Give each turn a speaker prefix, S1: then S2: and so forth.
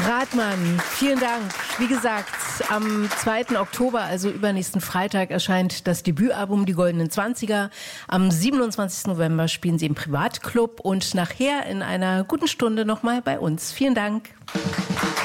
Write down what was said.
S1: Rathmann, vielen Dank. Wie gesagt, am 2. Oktober, also übernächsten Freitag, erscheint das Debütalbum Die Goldenen Zwanziger. Am 27. November spielen Sie im Privatclub und nachher in einer guten Stunde nochmal bei uns. Vielen Dank.